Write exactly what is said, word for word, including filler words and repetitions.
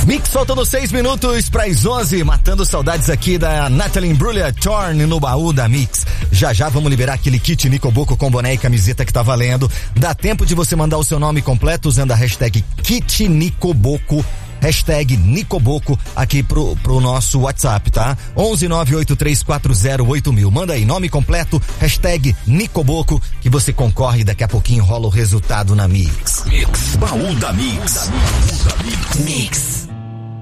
Mix faltando seis minutos para as onze, matando saudades aqui da Natalie Imbruglia, Torn no baú da Mix. Já já vamos liberar aquele kit Nicoboco com boné e camiseta que tá valendo. Dá tempo de você mandar o seu nome completo usando a hashtag kit Nicoboco, hashtag Nicoboco aqui pro, pro nosso WhatsApp, tá? onze nove oito três quatro zero oito mil. Manda aí, nome completo, hashtag Nicoboco, que você concorre e daqui a pouquinho rola o resultado na Mix. Mix, baú da Mix. Baú da Mix. Mix.